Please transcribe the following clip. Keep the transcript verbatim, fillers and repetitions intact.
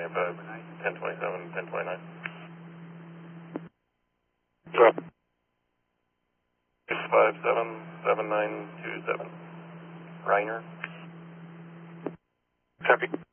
five, ten twenty-seven, ten twenty-nine. Sure. six five seven, seven nine two seven. Reiner. Copy.